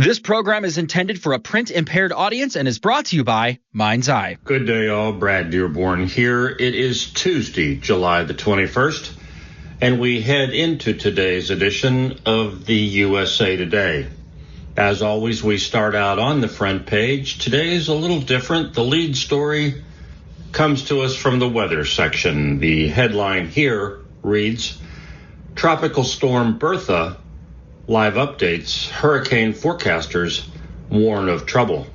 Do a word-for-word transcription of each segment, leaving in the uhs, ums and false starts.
This program is intended for a print-impaired audience and is brought to you by Mind's Eye. Good day, all. Brad Dearborn here. It is Tuesday, July the twenty-first, and we head into today's edition of the U S A Today. As always, we start out on the front page. Today is a little different. The lead story comes to us from the weather section. The headline here reads, Tropical Storm Bertha, live updates, hurricane forecasters warn of trouble.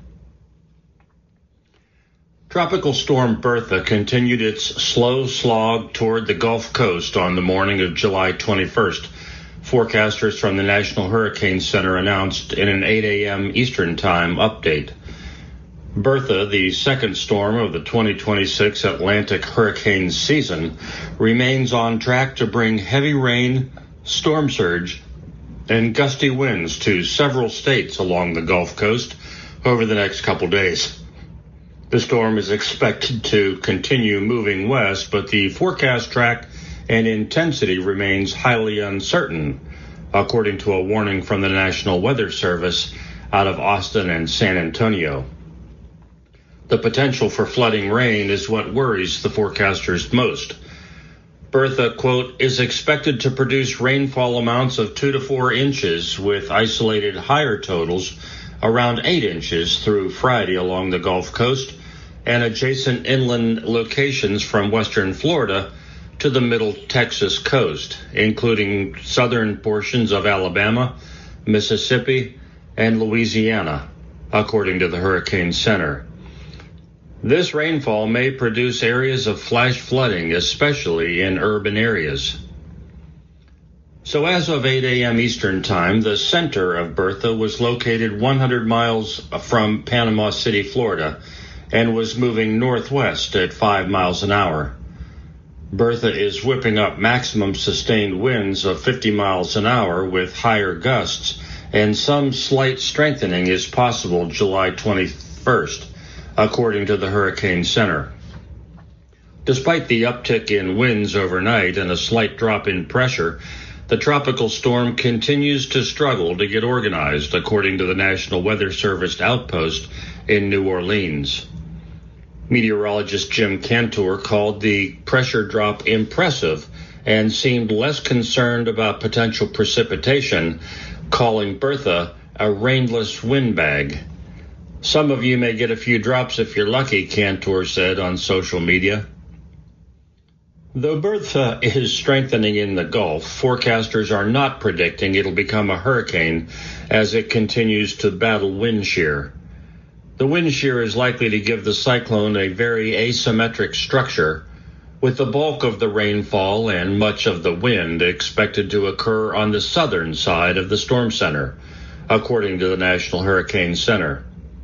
Tropical Storm Bertha continued its slow slog toward the Gulf Coast on the morning of July twenty-first. Forecasters from the National Hurricane Center announced in an eight a.m. Eastern Time update. Bertha, the second storm of the twenty twenty-six Atlantic hurricane season, remains on track to bring heavy rain, storm surge, and gusty winds to several states along the Gulf Coast over the next couple days. The storm is expected to continue moving west, but the forecast track and intensity remains highly uncertain, according to a warning from the National Weather Service out of Austin and San Antonio. The potential for flooding rain is what worries the forecasters most. Bertha, quote, is expected to produce rainfall amounts of two to four inches with isolated higher totals around eight inches through Friday along the Gulf Coast and adjacent inland locations from western Florida to the middle Texas coast, including southern portions of Alabama, Mississippi, and Louisiana, according to the Hurricane Center. This rainfall may produce areas of flash flooding, especially in urban areas. So as of eight a.m. Eastern Time, the center of Bertha was located one hundred miles from Panama City, Florida, and was moving northwest at five miles an hour. Bertha is whipping up maximum sustained winds of fifty miles an hour with higher gusts, and some slight strengthening is possible July twenty-first. According to the Hurricane Center. Despite the uptick in winds overnight and a slight drop in pressure, the tropical storm continues to struggle to get organized, according to the National Weather Service outpost in New Orleans. Meteorologist Jim Cantor called the pressure drop impressive and seemed less concerned about potential precipitation, calling Bertha a rainless windbag. Some of you may get a few drops if you're lucky, Cantor said on social media. Though Bertha is strengthening in the Gulf, forecasters are not predicting it'll become a hurricane as it continues to battle wind shear. The wind shear is likely to give the cyclone a very asymmetric structure, with the bulk of the rainfall and much of the wind expected to occur on the southern side of the storm center, according to the National Hurricane Center.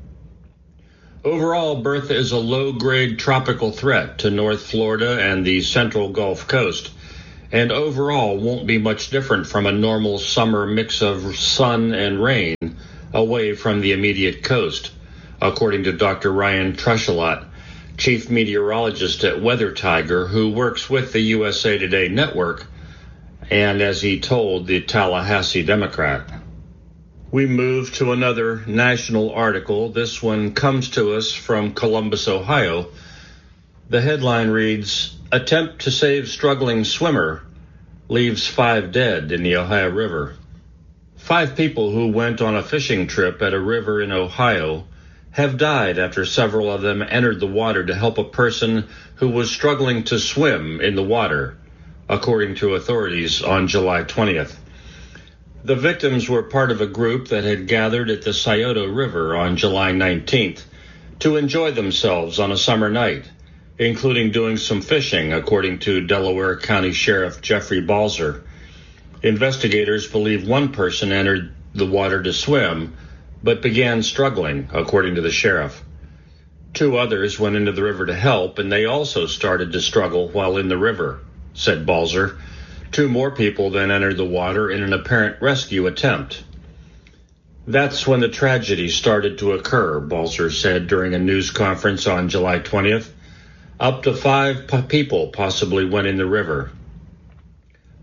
Overall, Bertha is a low-grade tropical threat to North Florida and the central Gulf Coast, and overall won't be much different from a normal summer mix of sun and rain away from the immediate coast, according to Doctor Ryan Truschelot, chief meteorologist at Weather Tiger, who works with the U S A Today network, and as he told the Tallahassee Democrat. We move to another national article. This one comes to us from Columbus, Ohio. The headline reads, Attempt to save struggling swimmer leaves five dead in the Ohio River. Five people who went on a fishing trip at a river in Ohio have died after several of them entered the water to help a person who was struggling to swim in the water, according to authorities on July twentieth. The victims were part of a group that had gathered at the Scioto River on July nineteenth to enjoy themselves on a summer night, including doing some fishing, according to Delaware County Sheriff Jeffrey Balzer. Investigators believe one person entered the water to swim, but began struggling, according to the sheriff. Two others went into the river to help, and they also started to struggle while in the river, said Balzer. Two more people then entered the water in an apparent rescue attempt. That's when the tragedy started to occur, Balzer said during a news conference on July twentieth. Up to five p- people possibly went in the river.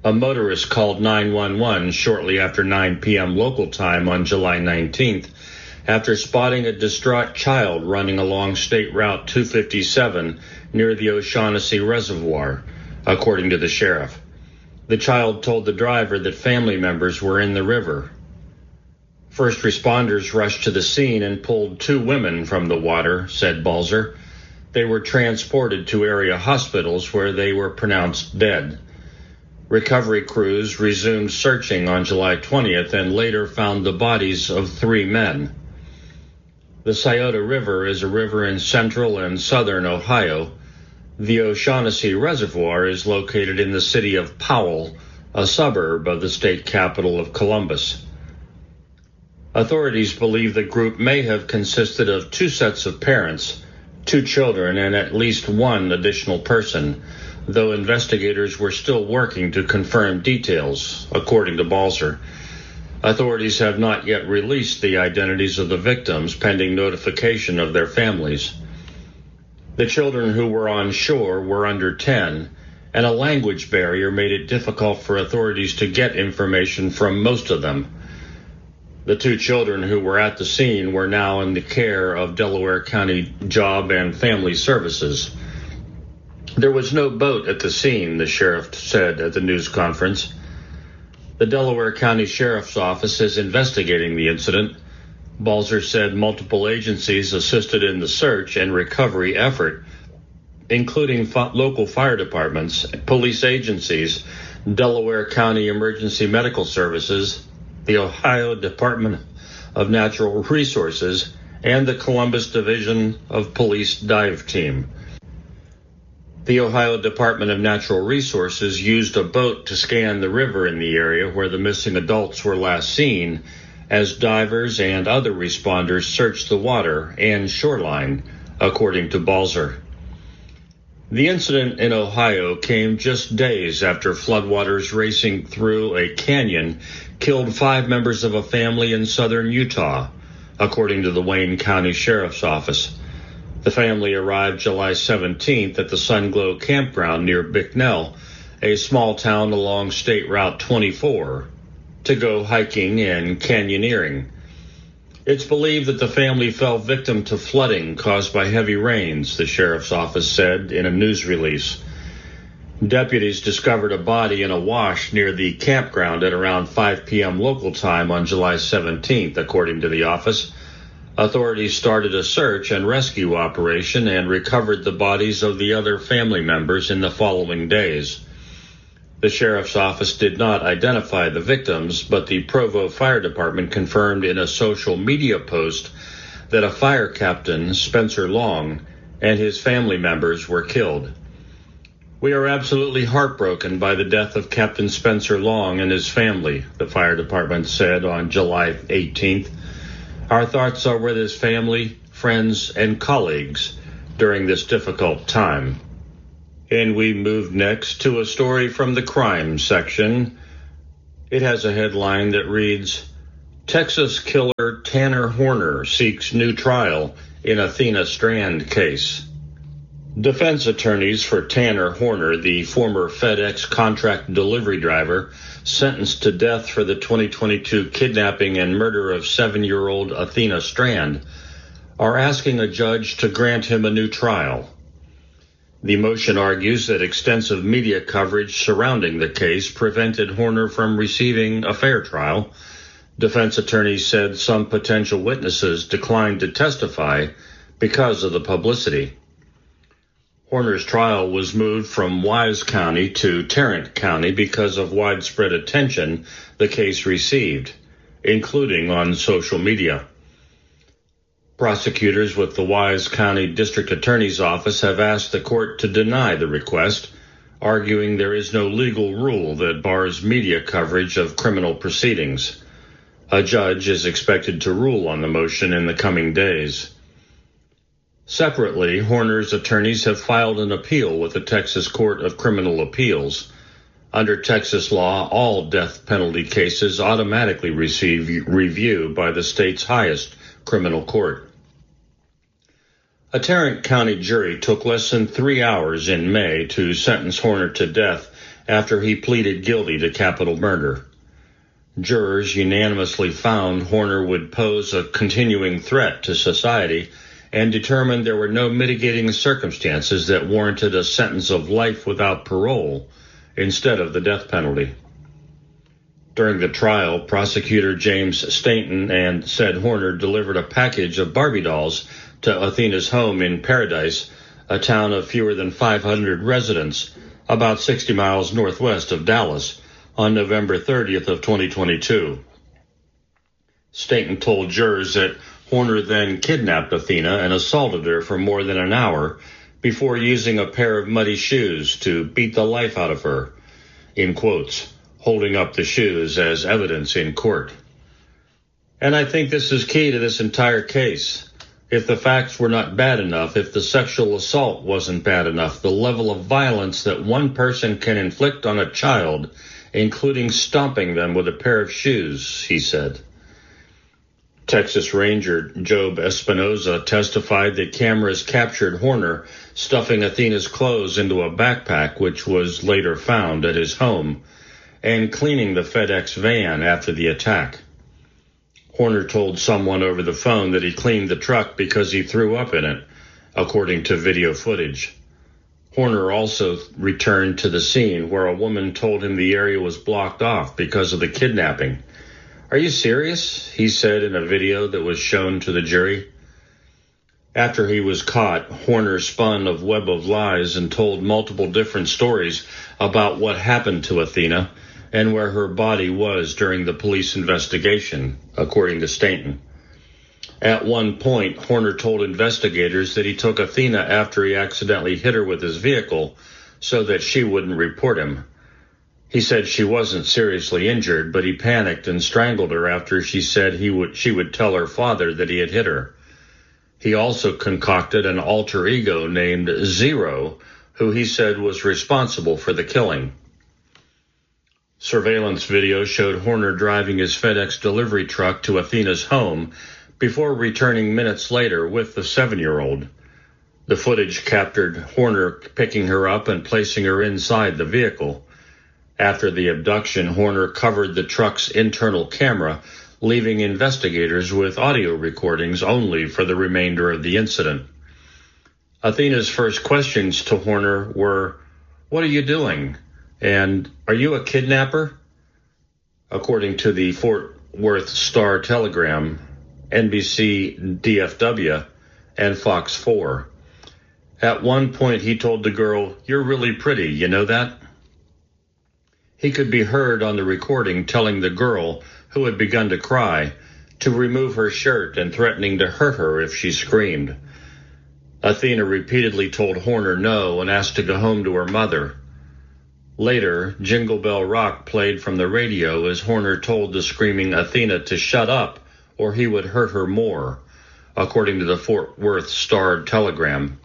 A motorist called nine one one shortly after nine p.m. local time on July nineteenth after spotting a distraught child running along State Route two fifty-seven near the O'Shaughnessy Reservoir, according to the sheriff. The child told the driver that family members were in the river. First responders rushed to the scene and pulled two women from the water, said Balzer. They were transported to area hospitals where they were pronounced dead. Recovery crews resumed searching on July twentieth and later found the bodies of three men. The Scioto River is a river in central and southern Ohio. The O'Shaughnessy Reservoir is located in the city of Powell, a suburb of the state capital of Columbus. Authorities believe the group may have consisted of two sets of parents, two children, and at least one additional person, though investigators were still working to confirm details, according to Balzer. Authorities have not yet released the identities of the victims, pending notification of their families. The children who were on shore were under ten, and a language barrier made it difficult for authorities to get information from most of them. The two children who were at the scene were now in the care of Delaware County Job and Family Services. There was no boat at the scene, the sheriff said at the news conference. The Delaware County Sheriff's Office is investigating the incident. Balzer said multiple agencies assisted in the search and recovery effort, including fo- local fire departments, police agencies, Delaware County Emergency Medical Services, the Ohio Department of Natural Resources, and the Columbus Division of Police Dive Team. The Ohio Department of Natural Resources used a boat to scan the river in the area where the missing adults were last seen, as divers and other responders searched the water and shoreline, according to Balzer. The incident in Ohio came just days after floodwaters racing through a canyon killed five members of a family in southern Utah, according to the Wayne County Sheriff's Office. The family arrived July seventeenth at the Sunglow Campground near Bicknell, a small town along State Route twenty-four, to go hiking and canyoneering. It's believed that the family fell victim to flooding caused by heavy rains, the sheriff's office said in a news release. Deputies discovered a body in a wash near the campground at around five p.m. local time on July seventeenth, according to the office. Authorities started a search and rescue operation and recovered the bodies of the other family members in the following days. The sheriff's office did not identify the victims, but the Provo Fire Department confirmed in a social media post that a fire captain, Spencer Long, and his family members were killed. We are absolutely heartbroken by the death of Captain Spencer Long and his family, the fire department said on July eighteenth. Our thoughts are with his family, friends, and colleagues during this difficult time. And we move next to a story from the crime section. It has a headline that reads, Texas killer Tanner Horner seeks new trial in Athena Strand case. Defense attorneys for Tanner Horner, the former FedEx contract delivery driver, sentenced to death for the twenty twenty-two kidnapping and murder of seven-year-old Athena Strand, are asking a judge to grant him a new trial. The motion argues that extensive media coverage surrounding the case prevented Horner from receiving a fair trial. Defense attorneys said some potential witnesses declined to testify because of the publicity. Horner's trial was moved from Wise County to Tarrant County because of widespread attention the case received, including on social media. Prosecutors with the Wise County District Attorney's Office have asked the court to deny the request, arguing there is no legal rule that bars media coverage of criminal proceedings. A judge is expected to rule on the motion in the coming days. Separately, Horner's attorneys have filed an appeal with the Texas Court of Criminal Appeals. Under Texas law, all death penalty cases automatically receive review by the state's highest criminal court. A Tarrant County jury took less than three hours in May to sentence Horner to death after he pleaded guilty to capital murder. Jurors unanimously found Horner would pose a continuing threat to society and determined there were no mitigating circumstances that warranted a sentence of life without parole instead of the death penalty. During the trial, prosecutor James Stanton and said Horner delivered a package of Barbie dolls to Athena's home in Paradise, a town of fewer than five hundred residents, about sixty miles northwest of Dallas, on November thirtieth of twenty twenty-two. Stanton told jurors that Horner then kidnapped Athena and assaulted her for more than an hour before using a pair of muddy shoes to beat the life out of her, in quotes, holding up the shoes as evidence in court. And I think this is key to this entire case. If the facts were not bad enough, if the sexual assault wasn't bad enough, the level of violence that one person can inflict on a child, including stomping them with a pair of shoes, he said. Texas Ranger Job Espinoza testified that cameras captured Horner stuffing Athena's clothes into a backpack, which was later found at his home, and cleaning the FedEx van after the attack. Horner told someone over the phone that he cleaned the truck because he threw up in it, according to video footage. Horner also returned to the scene where a woman told him the area was blocked off because of the kidnapping. "Are you serious?" he said in a video that was shown to the jury. After he was caught, Horner spun a web of lies and told multiple different stories about what happened to Athena and where her body was during the police investigation, according to Stanton. At one point, Horner told investigators that he took Athena after he accidentally hit her with his vehicle so that she wouldn't report him. He said she wasn't seriously injured, but he panicked and strangled her after she said he would she would tell her father that he had hit her. He also concocted an alter ego named Zero, who he said was responsible for the killing. Surveillance video showed Horner driving his FedEx delivery truck to Athena's home before returning minutes later with the seven-year-old. The footage captured Horner picking her up and placing her inside the vehicle. After the abduction, Horner covered the truck's internal camera, leaving investigators with audio recordings only for the remainder of the incident. Athena's first questions to Horner were, "What are you doing?" and "Are you a kidnapper?" According to the Fort Worth Star-Telegram, N B C, D F W, and Fox four. At one point, he told the girl, "You're really pretty, you know that?" He could be heard on the recording telling the girl, who had begun to cry, to remove her shirt and threatening to hurt her if she screamed. Athena repeatedly told Horner no and asked to go home to her mother. Later, Jingle Bell Rock played from the radio as Horner told the screaming Athena to shut up or he would hurt her more, according to the Fort Worth Star-Telegram.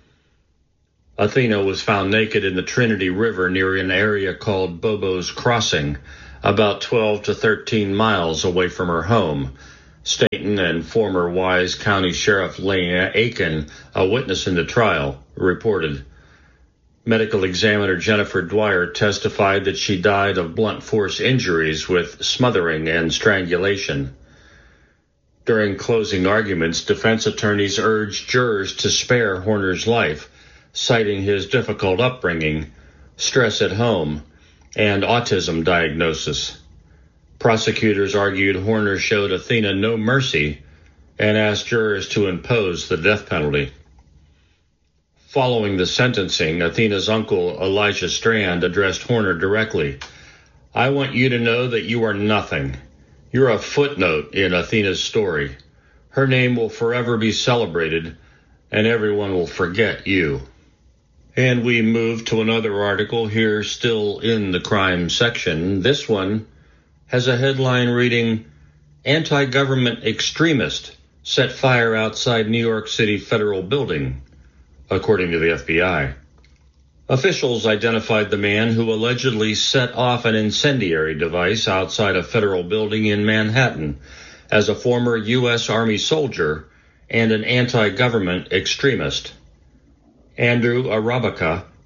Athena was found naked in the Trinity River near an area called Bobo's Crossing, about twelve to thirteen miles away from her home. Stanton and former Wise County Sheriff Lane Aiken, a witness in the trial, reported. Medical examiner Jennifer Dwyer testified that she died of blunt force injuries with smothering and strangulation. During closing arguments, defense attorneys urged jurors to spare Horner's life, citing his difficult upbringing, stress at home, and autism diagnosis. Prosecutors argued Horner showed Athena no mercy and asked jurors to impose the death penalty. Following the sentencing, Athena's uncle, Elijah Strand, addressed Horner directly. "I want you to know that you are nothing. You're a footnote in Athena's story. Her name will forever be celebrated, and everyone will forget you." And we move to another article here, still in the crime section. This one has a headline reading, "Anti-Government Extremist Set Fire Outside New York City Federal Building," according to the F B I. Officials identified the man who allegedly set off an incendiary device outside a federal building in Manhattan as a former U S Army soldier and an anti-government extremist. Andrew Arabica,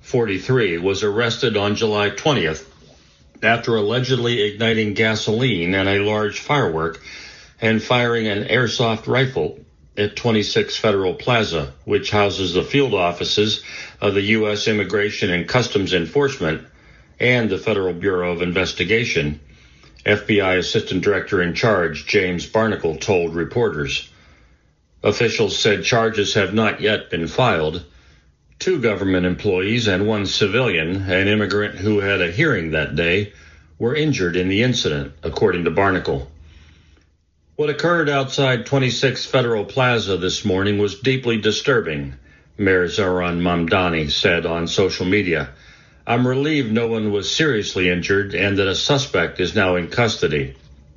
forty-three, was arrested on July twentieth after allegedly igniting gasoline and a large firework and firing an airsoft rifle at twenty-six Federal Plaza, which houses the field offices of the U S Immigration and Customs Enforcement and the Federal Bureau of Investigation, F B I Assistant Director in Charge James Barnacle told reporters. Officials said charges have not yet been filed. Two government employees and one civilian, an immigrant who had a hearing that day, were injured in the incident, according to Barnacle. What occurred outside twenty-six Federal Plaza this morning was deeply disturbing, Mayor Zohran Mamdani said on social media. I'm relieved no one was seriously injured and that a suspect is now in custody.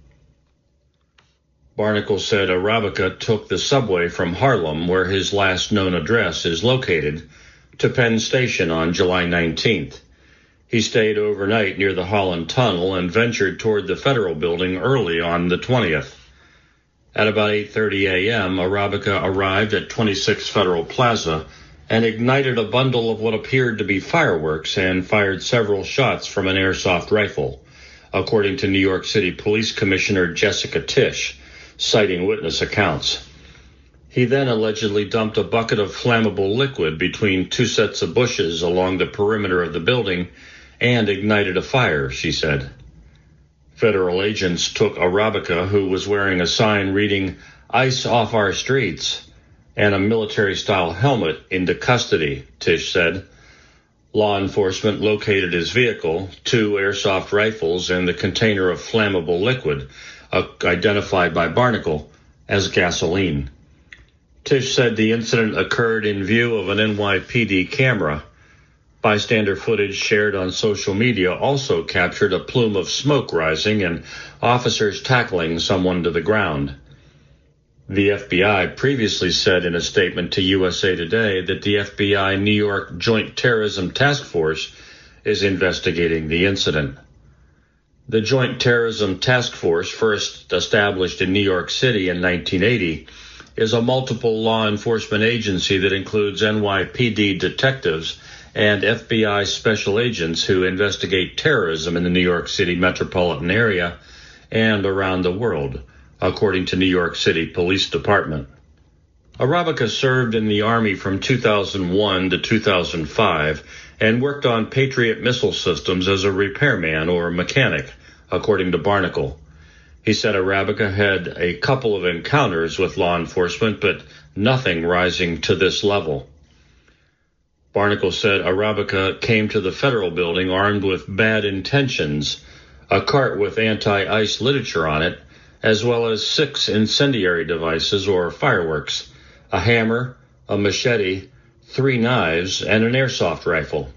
Barnacle said Arabica took the subway from Harlem, where his last known address is located, to Penn Station on July nineteenth. He stayed overnight near the Holland Tunnel and ventured toward the Federal Building early on the twentieth. At about eight thirty a.m., Arabica arrived at twenty-six Federal Plaza and ignited a bundle of what appeared to be fireworks and fired several shots from an airsoft rifle, according to New York City Police Commissioner Jessica Tisch, citing witness accounts. He then allegedly dumped a bucket of flammable liquid between two sets of bushes along the perimeter of the building and ignited a fire, she said. Federal agents took Arabica, who was wearing a sign reading, "Ice off our streets," and a military-style helmet, into custody, Tisch said. Law enforcement located his vehicle, two airsoft rifles, and the container of flammable liquid, uh, identified by Barnacle as gasoline. Tisch said the incident occurred in view of an N Y P D camera. Bystander footage shared on social media also captured a plume of smoke rising and officers tackling someone to the ground. The F B I previously said in a statement to U S A Today that the F B I New York Joint Terrorism Task Force is investigating the incident. The Joint Terrorism Task Force, first established in New York City in nineteen eighty, is a multiple law enforcement agency that includes N Y P D detectives and F B I special agents who investigate terrorism in the New York City metropolitan area and around the world, according to New York City Police Department. Arabica served in the Army from two thousand one to two thousand five and worked on Patriot missile systems as a repairman or mechanic, according to Barnacle. He said Arabica had a couple of encounters with law enforcement, but nothing rising to this level. Barnacle said Arabica came to the Federal Building armed with bad intentions, a cart with anti-ICE literature on it, as well as six incendiary devices or fireworks, a hammer, a machete, three knives, and an airsoft rifle.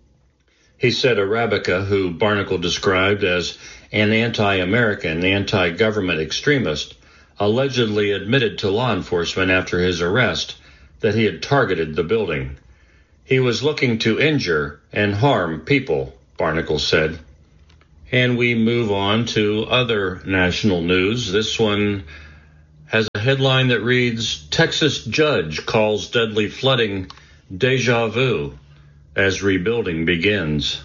He said Arabica, who Barnacle described as an anti-American, anti-government extremist, allegedly admitted to law enforcement after his arrest that he had targeted the building. He was looking to injure and harm people, Barnacle said. And we move on to other national news. This one has a headline that reads, Texas judge calls deadly flooding deja vu as rebuilding begins.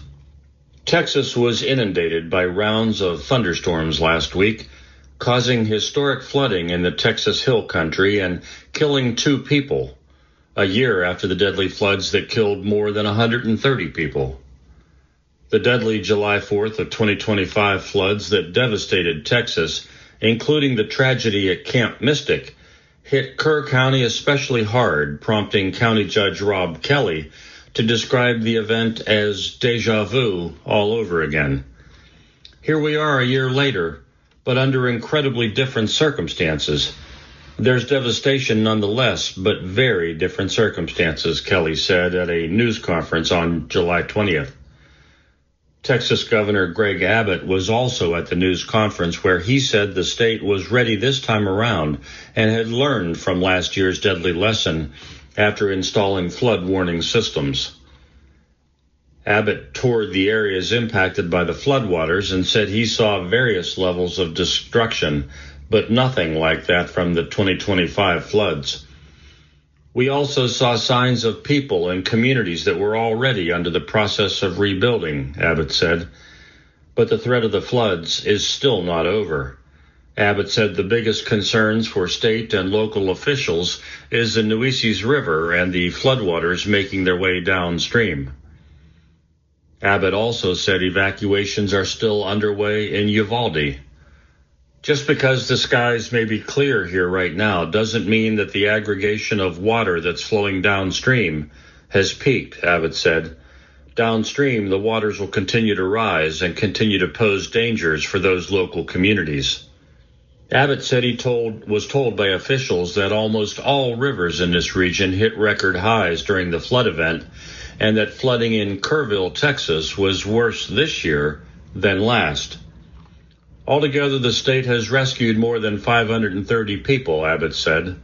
Texas was inundated by rounds of thunderstorms last week, causing historic flooding in the Texas Hill Country and killing two people, a year after the deadly floods that killed more than one hundred thirty people. The deadly July fourth of twenty twenty-five floods that devastated Texas, including the tragedy at Camp Mystic, hit Kerr County especially hard, prompting County Judge Rob Kelly to describe the event as deja vu all over again. Here we are a year later, but under incredibly different circumstances. There's devastation nonetheless, but very different circumstances, Kelly said at a news conference on July twentieth. Texas Governor Greg Abbott was also at the news conference where he said the state was ready this time around and had learned from last year's deadly lesson after installing flood warning systems. Abbott toured the areas impacted by the floodwaters and said he saw various levels of destruction, but nothing like that from the twenty twenty-five floods. We also saw signs of people and communities that were already under the process of rebuilding, Abbott said. But the threat of the floods is still not over. Abbott said the biggest concerns for state and local officials is the Nueces River and the floodwaters making their way downstream. Abbott also said evacuations are still underway in Uvalde. Just because the skies may be clear here right now doesn't mean that the aggregation of water that's flowing downstream has peaked, Abbott said. Downstream, the waters will continue to rise and continue to pose dangers for those local communities. Abbott said he told, was told by officials that almost all rivers in this region hit record highs during the flood event, and that flooding in Kerrville, Texas, was worse this year than last. Altogether, the state has rescued more than five hundred thirty people, Abbott said.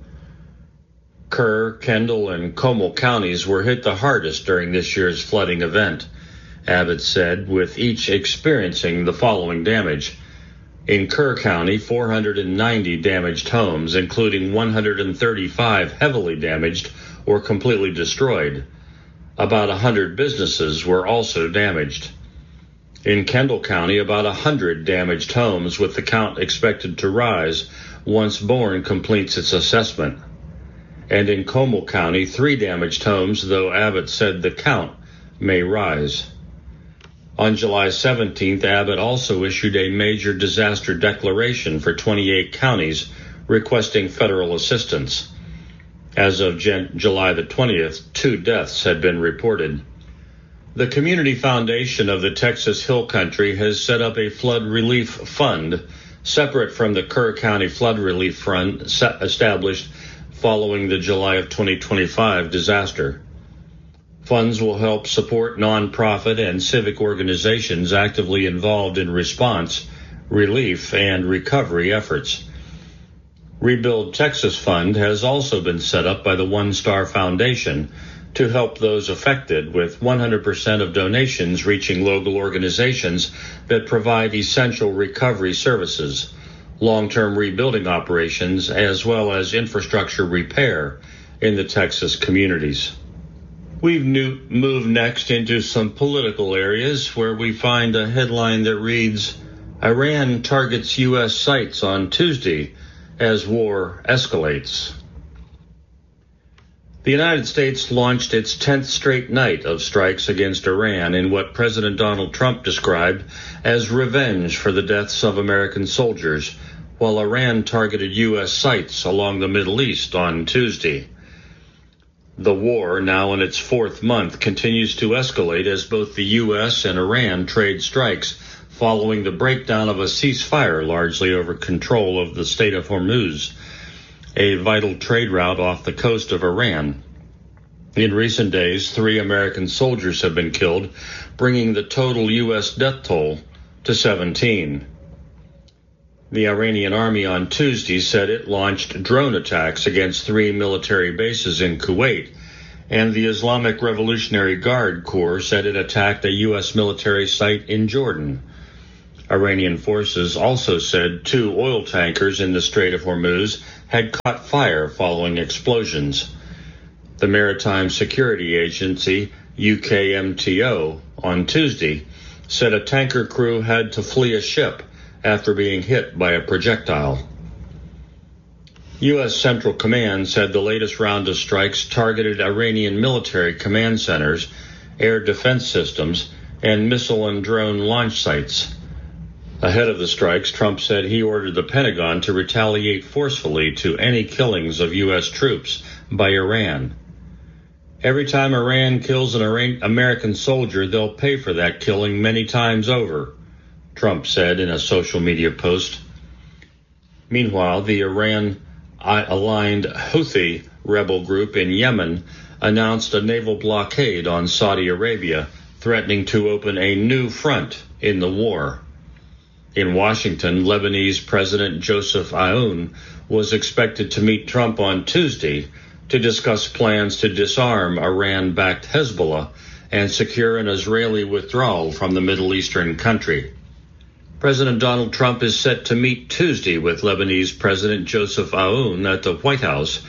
Kerr, Kendall, and Como counties were hit the hardest during this year's flooding event, Abbott said, with each experiencing the following damage. In Kerr County, four hundred ninety damaged homes, including one hundred thirty-five heavily damaged or completely destroyed. About one hundred businesses were also damaged. In Kendall County, about one hundred damaged homes, with the count expected to rise once Bourne completes its assessment. And in Como County, three damaged homes, though Abbott said the count may rise. On July seventeenth, Abbott also issued a major disaster declaration for twenty-eight counties requesting federal assistance. As of Gen- July the twentieth, two deaths had been reported. The Community Foundation of the Texas Hill Country has set up a flood relief fund separate from the Kerr County Flood Relief Fund established following the July of twenty twenty-five disaster. Funds will help support nonprofit and civic organizations actively involved in response, relief, and recovery efforts. Rebuild Texas Fund has also been set up by the One Star Foundation to help those affected, with one hundred percent of donations reaching local organizations that provide essential recovery services, long-term rebuilding operations, as well as infrastructure repair in the Texas communities. We've new, moved next into some political areas where we find a headline that reads, Iran targets U S sites on Tuesday as war escalates. The United States launched its tenth straight night of strikes against Iran in what President Donald Trump described as revenge for the deaths of American soldiers, while Iran targeted U S sites along the Middle East on Tuesday. The war, now in its fourth month, continues to escalate as both the U S and Iran trade strikes following the breakdown of a ceasefire largely over control of the Strait of Hormuz, a vital trade route off the coast of Iran. In recent days, three American soldiers have been killed, bringing the total U S death toll to seventeen. The Iranian army on Tuesday said it launched drone attacks against three military bases in Kuwait, and the Islamic Revolutionary Guard Corps said it attacked a U S military site in Jordan. Iranian forces also said two oil tankers in the Strait of Hormuz had caught fire following explosions. The Maritime Security Agency, U K M T O, on Tuesday said a tanker crew had to flee a ship after being hit by a projectile. U S Central Command said the latest round of strikes targeted Iranian military command centers, air defense systems, and missile and drone launch sites. Ahead of the strikes, Trump said he ordered the Pentagon to retaliate forcefully to any killings of U S troops by Iran. Every time Iran kills an Iran- American soldier, they'll pay for that killing many times over, Trump said in a social media post. Meanwhile, the Iran-aligned Houthi rebel group in Yemen announced a naval blockade on Saudi Arabia, threatening to open a new front in the war. In Washington, Lebanese President Joseph Aoun was expected to meet Trump on Tuesday to discuss plans to disarm Iran-backed Hezbollah and secure an Israeli withdrawal from the Middle Eastern country. President Donald Trump is set to meet Tuesday with Lebanese President Joseph Aoun at the White House,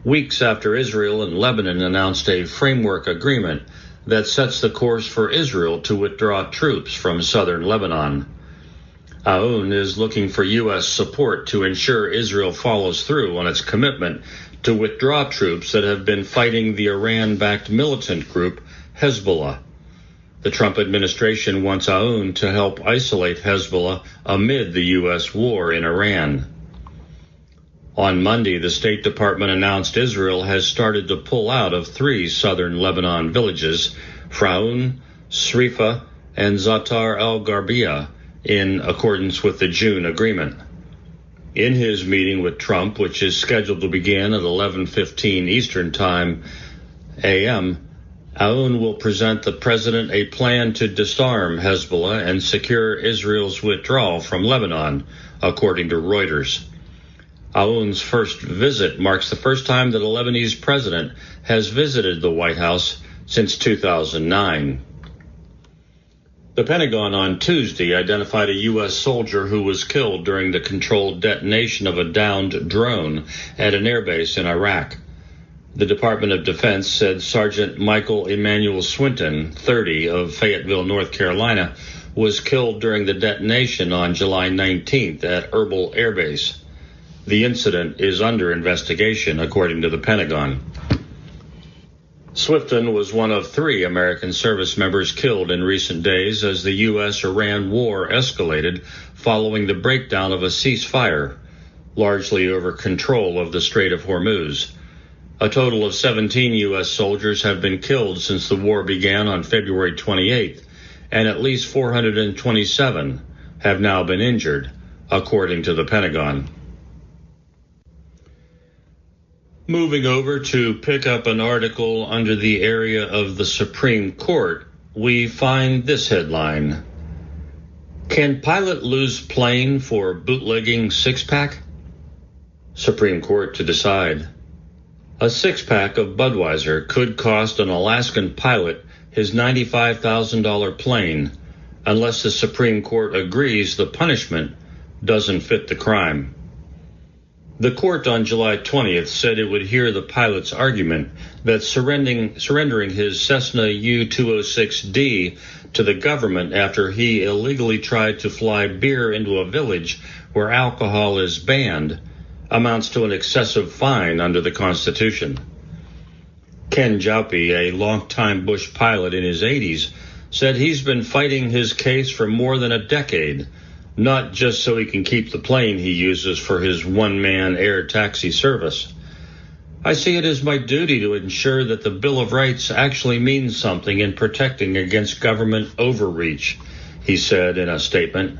weeks after Israel and Lebanon announced a framework agreement that sets the course for Israel to withdraw troops from southern Lebanon. Aoun is looking for U S support to ensure Israel follows through on its commitment to withdraw troops that have been fighting the Iran-backed militant group Hezbollah. The Trump administration wants Aoun to help isolate Hezbollah amid the U S war in Iran. On Monday, the State Department announced Israel has started to pull out of three southern Lebanon villages, Fraun, Srifa, and Zatar al-Gharbia, in accordance with the June agreement. In his meeting with Trump, which is scheduled to begin at eleven fifteen Eastern Time A M, Aoun will present the president a plan to disarm Hezbollah and secure Israel's withdrawal from Lebanon, according to Reuters. Aoun's first visit marks the first time that a Lebanese president has visited the White House since two thousand nine. The Pentagon on Tuesday identified a U S soldier who was killed during the controlled detonation of a downed drone at an airbase in Iraq. The Department of Defense said Sergeant Michael Emmanuel Swinton, thirty, of Fayetteville, North Carolina, was killed during the detonation on July nineteenth at Erbil Air Base. The incident is under investigation, according to the Pentagon. Swifton was one of three American service members killed in recent days as the U S-Iran war escalated following the breakdown of a ceasefire, largely over control of the Strait of Hormuz. A total of seventeen U S soldiers have been killed since the war began on February twenty-eighth, and at least four hundred twenty-seven have now been injured, according to the Pentagon. Moving over to pick up an article under the area of the Supreme Court, we find this headline: Can pilot lose plane for bootlegging six-pack? Supreme Court to decide. A six-pack of Budweiser could cost an Alaskan pilot his ninety-five thousand dollars plane unless the Supreme Court agrees the punishment doesn't fit the crime. The court on July twentieth said it would hear the pilot's argument that surrendering, surrendering his Cessna U two oh six D to the government after he illegally tried to fly beer into a village where alcohol is banned amounts to an excessive fine under the Constitution. Ken Jaupe, a longtime Bush pilot in his eighties, said he's been fighting his case for more than a decade, not just so he can keep the plane he uses for his one-man air taxi service. I see it as my duty to ensure that the Bill of Rights actually means something in protecting against government overreach, he said in a statement.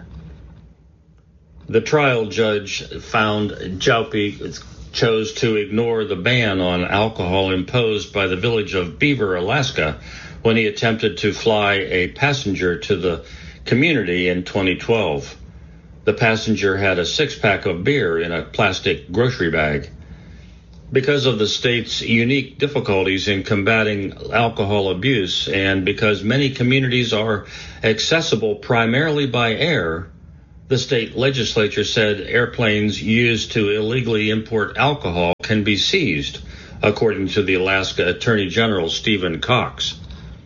The trial judge found Jaupe chose to ignore the ban on alcohol imposed by the village of Beaver, Alaska, when he attempted to fly a passenger to the community in twenty twelve. The passenger had a six-pack of beer in a plastic grocery bag. Because of the state's unique difficulties in combating alcohol abuse, and because many communities are accessible primarily by air, the state legislature said airplanes used to illegally import alcohol can be seized, according to the Alaska Attorney General Stephen Cox.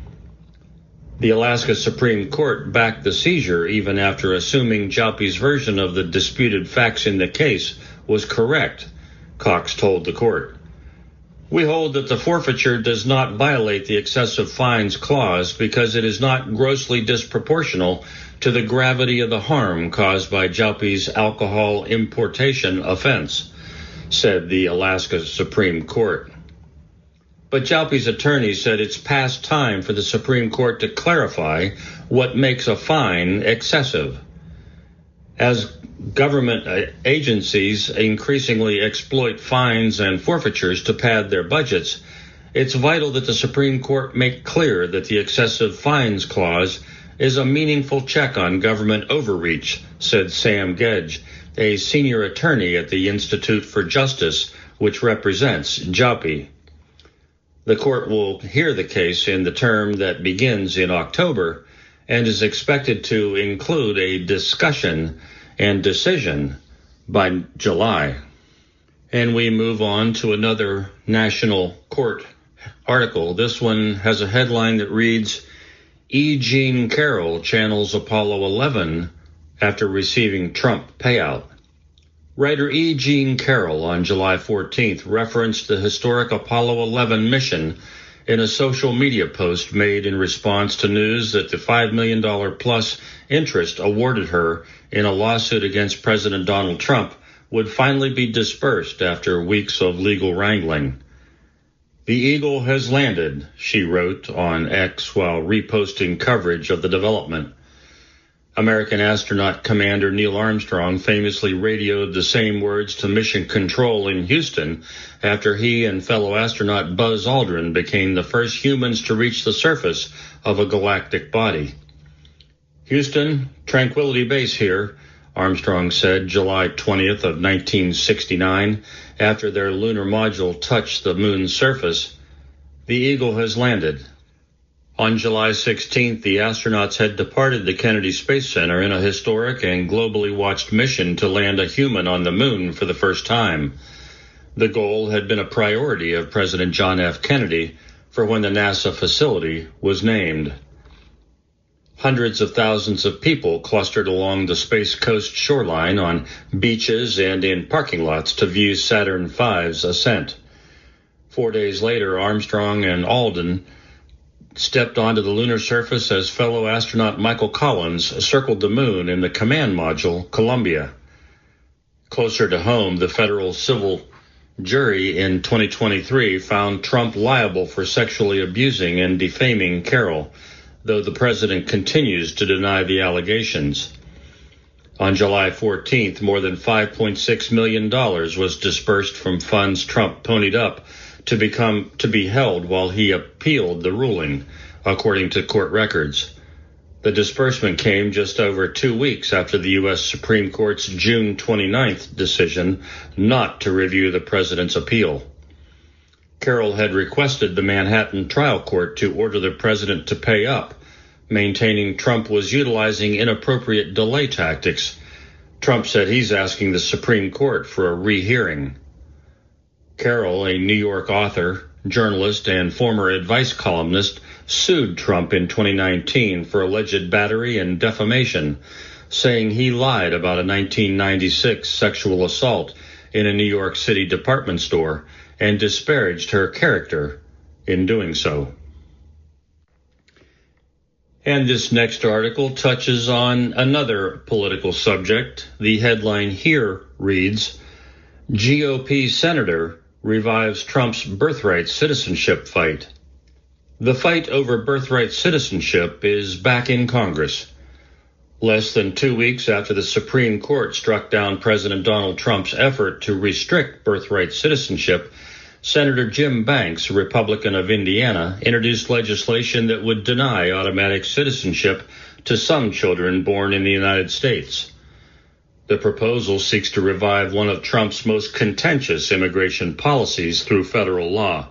The Alaska Supreme Court backed the seizure even after assuming Jaupe's version of the disputed facts in the case was correct, Cox told the court. We hold that the forfeiture does not violate the excessive fines clause because it is not grossly disproportional to the gravity of the harm caused by Jaupe's alcohol importation offense, said the Alaska Supreme Court. But Jaupe's attorney said it's past time for the Supreme Court to clarify what makes a fine excessive. As government agencies increasingly exploit fines and forfeitures to pad their budgets, it's vital that the Supreme Court make clear that the excessive fines clause is a meaningful check on government overreach, said Sam Gedge, a senior attorney at the Institute for Justice, which represents Jaupe. The court will hear the case in the term that begins in October and is expected to include a discussion and decision by July. And we move on to another national court article. This one has a headline that reads, E. Jean Carroll channels Apollo eleven after receiving Trump payout. Writer E. Jean Carroll on July fourteenth referenced the historic Apollo eleven mission in a social media post made in response to news that the five million dollars plus interest awarded her in a lawsuit against President Donald Trump would finally be dispersed after weeks of legal wrangling. The Eagle has landed, she wrote on X while reposting coverage of the development. American astronaut Commander Neil Armstrong famously radioed the same words to Mission Control in Houston after he and fellow astronaut Buzz Aldrin became the first humans to reach the surface of a galactic body. Houston, Tranquility Base here, Armstrong said July twentieth of nineteen sixty-nine after their lunar module touched the moon's surface. The Eagle has landed. On July sixteenth, the astronauts had departed the Kennedy Space Center in a historic and globally watched mission to land a human on the moon for the first time. The goal had been a priority of President John F. Kennedy for when the NASA facility was named. Hundreds of thousands of people clustered along the Space Coast shoreline on beaches and in parking lots to view Saturn V's ascent. Four days later, Armstrong and Aldrin stepped onto the lunar surface as fellow astronaut Michael Collins circled the moon in the command module Columbia. Closer to home, the federal civil jury in twenty twenty-three found Trump liable for sexually abusing and defaming Carroll, though the president continues to deny the allegations. On July fourteenth, more than five point six million dollars was dispersed from funds Trump ponied up to become to be held while he appealed the ruling, according to court records. The disbursement came just over two weeks after the U S Supreme Court's June twenty-ninth decision not to review the president's appeal. Carroll had requested the Manhattan trial court to order the president to pay up, maintaining Trump was utilizing inappropriate delay tactics. Trump said he's asking the Supreme Court for a rehearing. Carroll, a New York author, journalist, and former advice columnist, sued Trump in twenty nineteen for alleged battery and defamation, saying he lied about a nineteen ninety-six sexual assault in a New York City department store and disparaged her character in doing so. And this next article touches on another political subject. The headline here reads, G O P Senator revives Trump's birthright citizenship fight. The fight over birthright citizenship is back in Congress. Less than two weeks after the Supreme Court struck down President Donald Trump's effort to restrict birthright citizenship, Senator Jim Banks, a Republican of Indiana, introduced legislation that would deny automatic citizenship to some children born in the United States. The proposal seeks to revive one of Trump's most contentious immigration policies through federal law.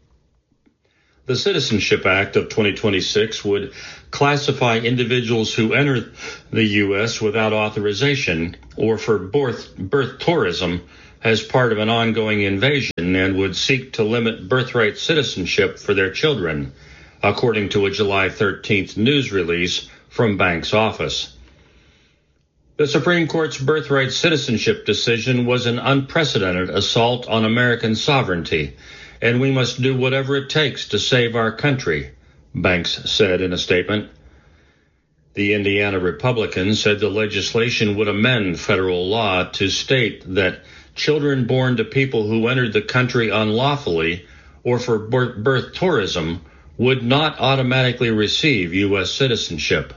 The Citizenship Act of twenty twenty-six would classify individuals who enter the U S without authorization or for birth, birth tourism as part of an ongoing invasion and would seek to limit birthright citizenship for their children, according to a July thirteenth news release from Banks' office. The Supreme Court's birthright citizenship decision was an unprecedented assault on American sovereignty, and we must do whatever it takes to save our country, Banks said in a statement. The Indiana Republicans said the legislation would amend federal law to state that children born to people who entered the country unlawfully or for birth tourism would not automatically receive U S citizenship.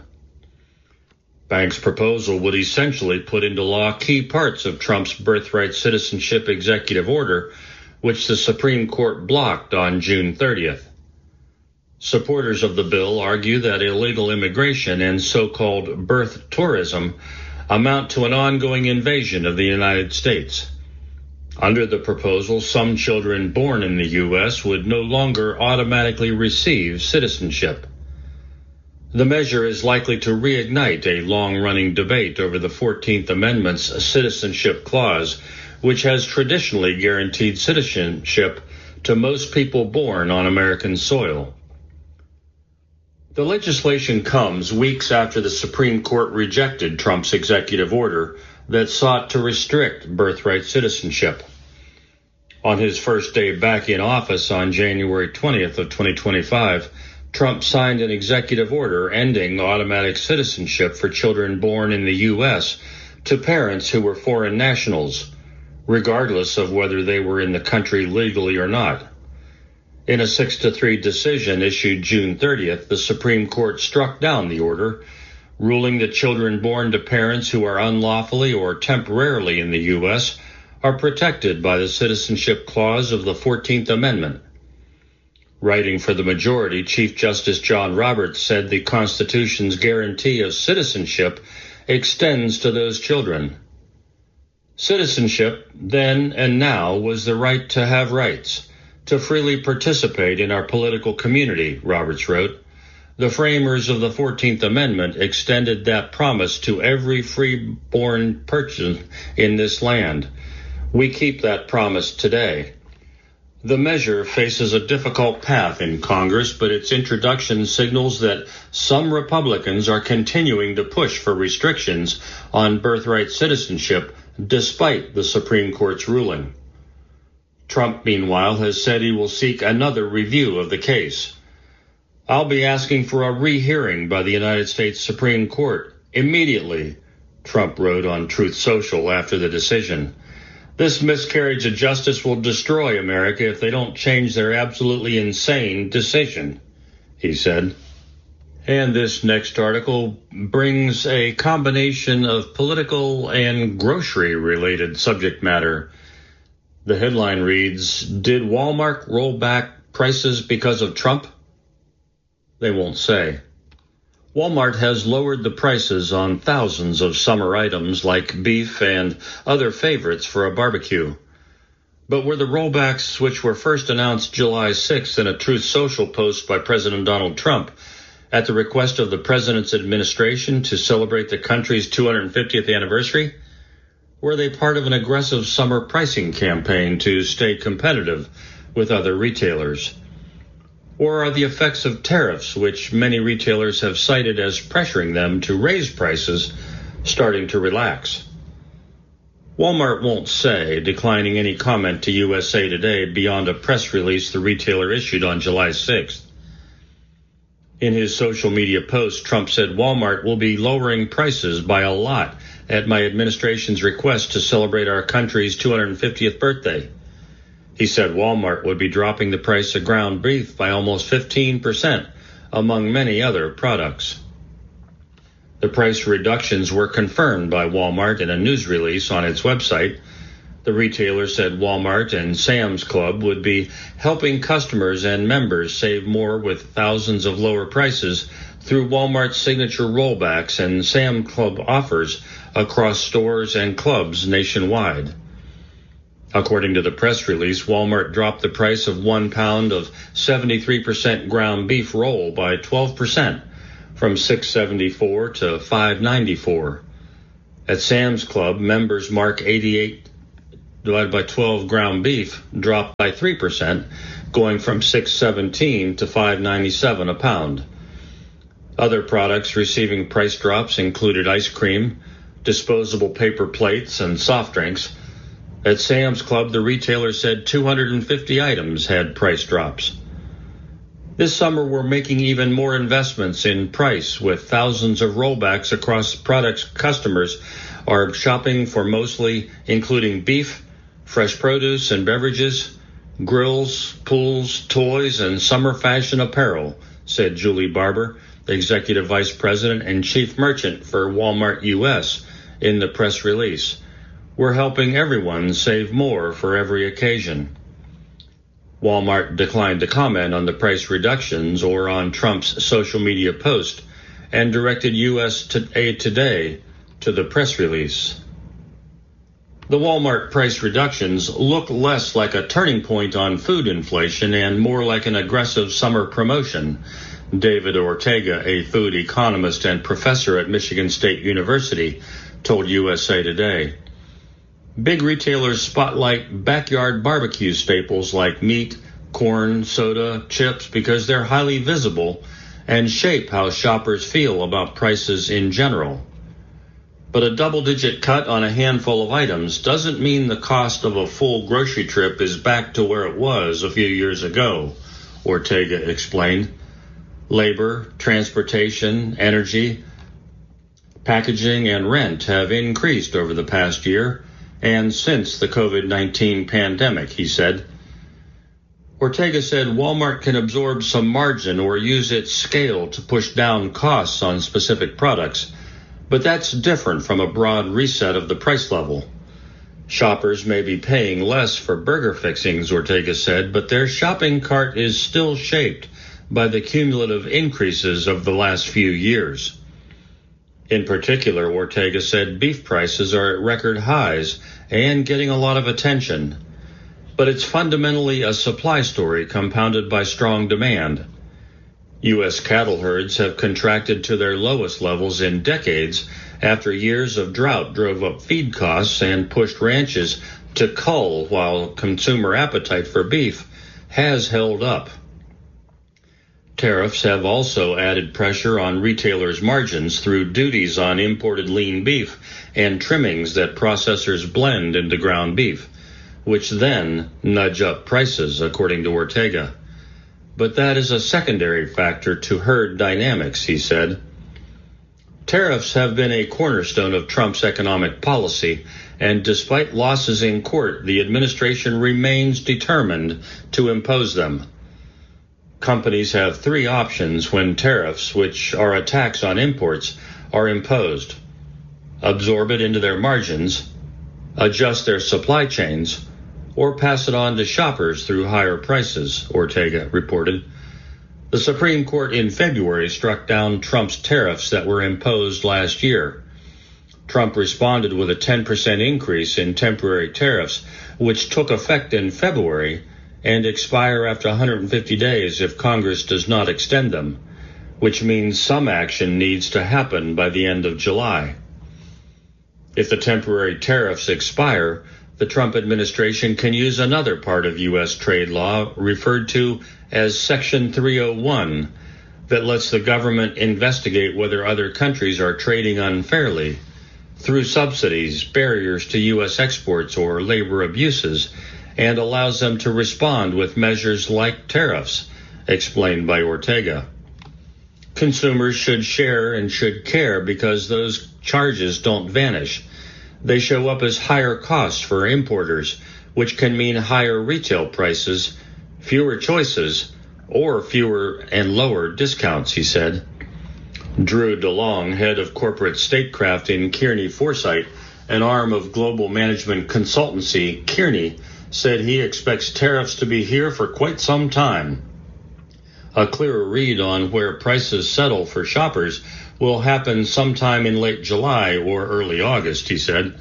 Banks' proposal would essentially put into law key parts of Trump's birthright citizenship executive order, which the Supreme Court blocked on June thirtieth. Supporters of the bill argue that illegal immigration and so-called birth tourism amount to an ongoing invasion of the United States. Under the proposal, some children born in the U S would no longer automatically receive citizenship. The measure is likely to reignite a long-running debate over the fourteenth Amendment's citizenship clause, which has traditionally guaranteed citizenship to most people born on American soil. The legislation comes weeks after the Supreme Court rejected Trump's executive order that sought to restrict birthright citizenship. On his first day back in office on January twentieth of twenty twenty-five, Trump signed an executive order ending automatic citizenship for children born in the U S to parents who were foreign nationals, regardless of whether they were in the country legally or not. In a six to three decision issued June thirtieth, the Supreme Court struck down the order, ruling that children born to parents who are unlawfully or temporarily in the U S are protected by the Citizenship Clause of the fourteenth Amendment. Writing for the majority, Chief Justice John Roberts said the Constitution's guarantee of citizenship extends to those children. Citizenship, then and now, was the right to have rights, to freely participate in our political community, Roberts wrote. The framers of the fourteenth Amendment extended that promise to every free-born person in this land. We keep that promise today. The measure faces a difficult path in Congress, but its introduction signals that some Republicans are continuing to push for restrictions on birthright citizenship despite the Supreme Court's ruling. Trump, meanwhile, has said he will seek another review of the case. I'll be asking for a rehearing by the United States Supreme Court immediately, Trump wrote on Truth Social after the decision. This miscarriage of justice will destroy America if they don't change their absolutely insane decision, he said. And this next article brings a combination of political and grocery-related subject matter. The headline reads, "Did Walmart roll back prices because of Trump?" They won't say. Walmart has lowered the prices on thousands of summer items like beef and other favorites for a barbecue. But were the rollbacks, which were first announced July sixth in a Truth Social post by President Donald Trump, at the request of the president's administration to celebrate the country's two hundred fiftieth anniversary? Were they part of an aggressive summer pricing campaign to stay competitive with other retailers? Or are the effects of tariffs, which many retailers have cited as pressuring them to raise prices, starting to relax? Walmart won't say, declining any comment to U S A Today beyond a press release the retailer issued on July sixth. In his social media post, Trump said Walmart will be lowering prices by a lot at my administration's request to celebrate our country's two hundred fiftieth birthday. He said Walmart would be dropping the price of ground beef by almost fifteen percent, among many other products. The price reductions were confirmed by Walmart in a news release on its website. The retailer said Walmart and Sam's Club would be helping customers and members save more with thousands of lower prices through Walmart's signature rollbacks and Sam's Club offers across stores and clubs nationwide. According to the press release, Walmart dropped the price of one pound of seventy-three percent ground beef roll by twelve percent, from six dollars and seventy-four cents to five dollars and ninety-four cents. At Sam's Club, members mark eighty-eight divided by twelve ground beef dropped by three percent, going from six dollars and seventeen cents to five dollars and ninety-seven cents a pound. Other products receiving price drops included ice cream, disposable paper plates, and soft drinks. At Sam's Club, the retailer said two hundred fifty items had price drops. This summer, we're making even more investments in price, with thousands of rollbacks across products customers are shopping for, mostly including beef, fresh produce and beverages, grills, pools, toys, and summer fashion apparel, said Julie Barber, Executive Vice President and Chief Merchant for Walmart U S, in the press release. We're helping everyone save more for every occasion. Walmart declined to comment on the price reductions or on Trump's social media post and directed U S A Today to the press release. The Walmart price reductions look less like a turning point on food inflation and more like an aggressive summer promotion, David Ortega, a food economist and professor at Michigan State University, told U S A Today. Big retailers spotlight backyard barbecue staples like meat, corn, soda, chips because they're highly visible and shape how shoppers feel about prices in general. But a double-digit cut on a handful of items doesn't mean the cost of a full grocery trip is back to where it was a few years ago, Ortega explained. Labor, transportation, energy, packaging, and rent have increased over the past year and since the COVID nineteen pandemic, he said. Ortega said Walmart can absorb some margin or use its scale to push down costs on specific products, but that's different from a broad reset of the price level. Shoppers may be paying less for burger fixings, Ortega said, but their shopping cart is still shaped by the cumulative increases of the last few years. In particular, Ortega said beef prices are at record highs and getting a lot of attention. But it's fundamentally a supply story compounded by strong demand. U S cattle herds have contracted to their lowest levels in decades after years of drought drove up feed costs and pushed ranches to cull, while consumer appetite for beef has held up. Tariffs have also added pressure on retailers' margins through duties on imported lean beef and trimmings that processors blend into ground beef, which then nudge up prices, according to Ortega. But that is a secondary factor to herd dynamics, he said. Tariffs have been a cornerstone of Trump's economic policy, and despite losses in court, the administration remains determined to impose them. Companies have three options when tariffs, which are a tax on imports, are imposed: absorb it into their margins, adjust their supply chains, or pass it on to shoppers through higher prices, Ortega reported. The Supreme Court in February struck down Trump's tariffs that were imposed last year. Trump responded with a ten percent increase in temporary tariffs, which took effect in February and expire after one hundred fifty days if Congress does not extend them, which means some action needs to happen by the end of July. If the temporary tariffs expire, the Trump administration can use another part of U S trade law referred to as Section three oh one that lets the government investigate whether other countries are trading unfairly through subsidies, barriers to U S exports, or labor abuses, and allows them to respond with measures like tariffs, explained by Ortega. Consumers should share and should care because those charges don't vanish. They show up as higher costs for importers, which can mean higher retail prices, fewer choices, or fewer and lower discounts, he said. Drew DeLong, head of corporate statecraft in Kearney Foresight, an arm of global management consultancy Kearney, said he expects tariffs to be here for quite some time. A clearer read on where prices settle for shoppers will happen sometime in late July or early August, he said.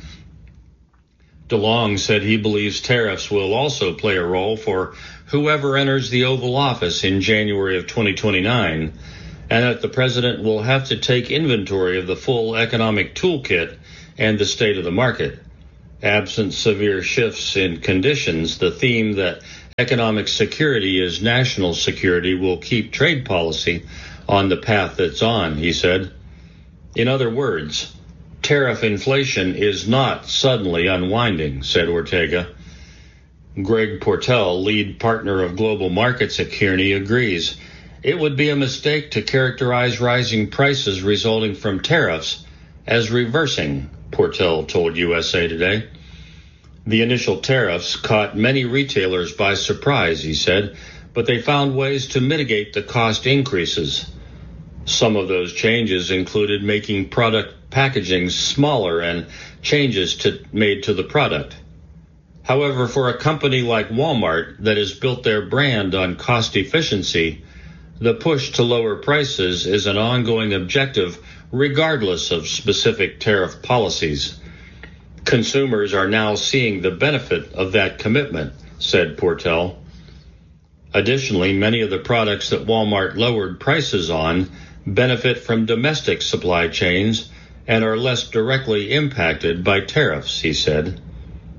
DeLong said he believes tariffs will also play a role for whoever enters the Oval Office in January of twenty twenty-nine, and that the president will have to take inventory of the full economic toolkit and the state of the market. Absent severe shifts in conditions, the theme that economic security is national security will keep trade policy on the path it's on, he said. In other words, tariff inflation is not suddenly unwinding, said Ortega. Greg Portell, lead partner of global markets at Kearney, agrees. It would be a mistake to characterize rising prices resulting from tariffs as reversing, Portell told U S A Today. The initial tariffs caught many retailers by surprise, he said, but they found ways to mitigate the cost increases. Some of those changes included making product packaging smaller and changes to, made to the product. However, for a company like Walmart that has built their brand on cost efficiency, the push to lower prices is an ongoing objective regardless of specific tariff policies. Consumers are now seeing the benefit of that commitment, said Portell. Additionally, many of the products that Walmart lowered prices on benefit from domestic supply chains and are less directly impacted by tariffs, he said.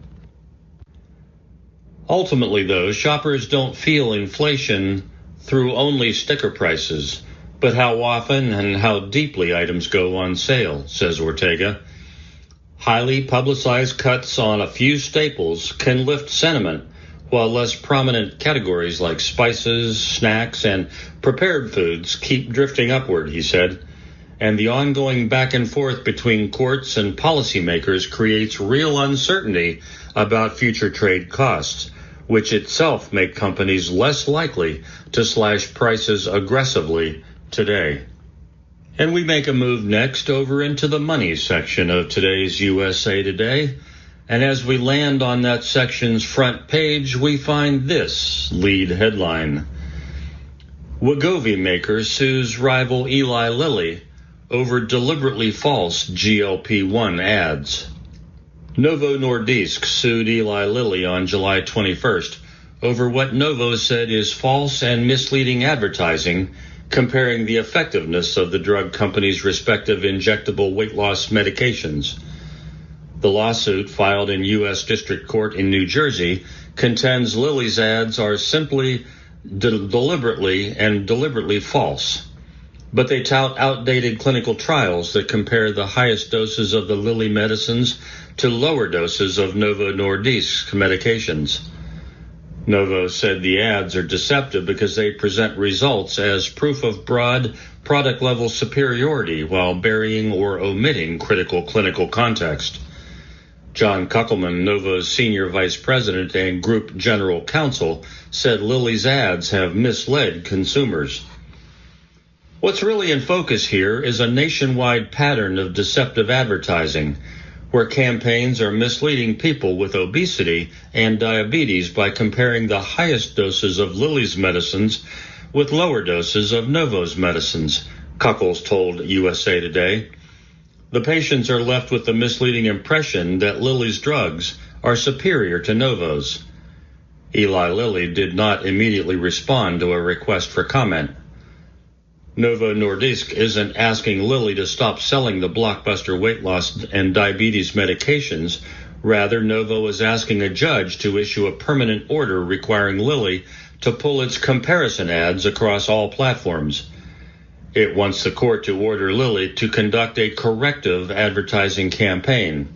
Ultimately, though, shoppers don't feel inflation through only sticker prices, but how often and how deeply items go on sale, says Ortega. Highly publicized cuts on a few staples can lift sentiment, while less prominent categories like spices, snacks, and prepared foods keep drifting upward, he said. And the ongoing back and forth between courts and policymakers creates real uncertainty about future trade costs, which itself make companies less likely to slash prices aggressively today. And we make a move next over into the money section of today's U S A Today. And as we land on that section's front page, we find this lead headline. Wegovy maker sues rival Eli Lilly over deliberately false G L P one ads. Novo Nordisk sued Eli Lilly on July twenty-first over what Novo said is false and misleading advertising comparing the effectiveness of the drug company's respective injectable weight loss medications. The lawsuit, filed in U S District Court in New Jersey, contends Lilly's ads are simply de- deliberately and deliberately false. But they tout outdated clinical trials that compare the highest doses of the Lilly medicines to lower doses of Novo Nordisk medications. Novo said the ads are deceptive because they present results as proof of broad product-level superiority while burying or omitting critical clinical context. John Kuckelman, Novo's senior vice president and group general counsel, said Lilly's ads have misled consumers. What's really in focus here is a nationwide pattern of deceptive advertising, where campaigns are misleading people with obesity and diabetes by comparing the highest doses of Lilly's medicines with lower doses of Novo's medicines, Kuckles told U S A Today. The patients are left with the misleading impression that Lilly's drugs are superior to Novo's. Eli Lilly did not immediately respond to a request for comment. Novo Nordisk isn't asking Lilly to stop selling the blockbuster weight loss and diabetes medications. Rather, Novo is asking a judge to issue a permanent order requiring Lilly to pull its comparison ads across all platforms. It wants the court to order Lilly to conduct a corrective advertising campaign.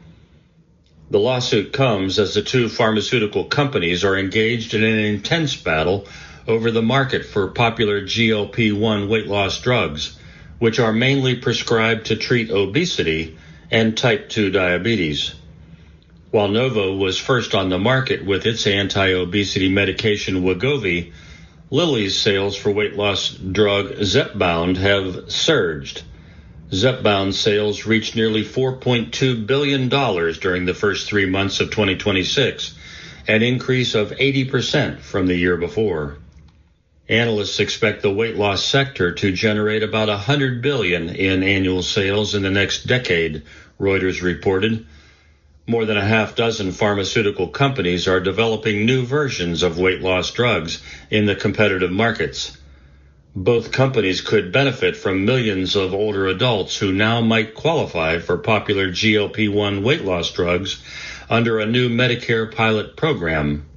The lawsuit comes as the two pharmaceutical companies are engaged in an intense battle over the market for popular G L P one weight loss drugs, which are mainly prescribed to treat obesity and type two diabetes. While Novo was first on the market with its anti-obesity medication Wegovy, Lilly's sales for weight loss drug Zepbound have surged. Zepbound sales reached nearly four point two billion dollars during the first three months of twenty twenty-six, an increase of eighty percent from the year before. Analysts expect the weight loss sector to generate about one hundred billion dollars in annual sales in the next decade, Reuters reported. More than a half dozen pharmaceutical companies are developing new versions of weight loss drugs in the competitive markets. Both companies could benefit from millions of older adults who now might qualify for popular G L P one weight loss drugs under a new Medicare pilot program.